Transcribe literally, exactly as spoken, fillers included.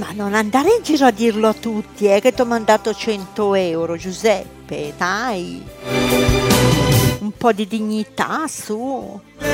ma non andare in giro a dirlo a tutti, eh, che t'ho mandato cento euro, Giuseppe, dai. Un po' di dignità, su.